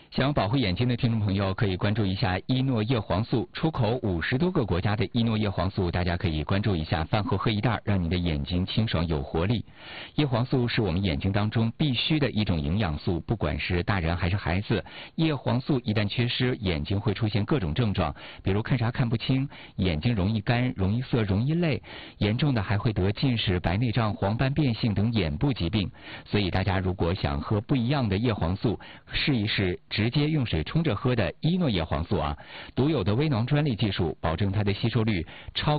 想要保护眼睛的听众朋友，可以关注一下伊诺叶黄素，出口50多个国家的伊诺叶黄素，大家可以关注一下，饭后喝一袋，让你的眼睛清爽有活力。叶黄素是我们眼睛当中必须的一种营养素，不管是大人还是孩子，叶黄素一旦缺失，眼睛会出现各种症状，比如看啥看不清，眼睛容易干、容易涩、容易累，严重的还会得近视、白内障、黄斑变性等眼部疾病。所以大家如果想喝不一样的叶黄素，试一试直接用水冲着喝的伊诺叶黄素啊，独有的微囊专利技术，保证它的吸收率超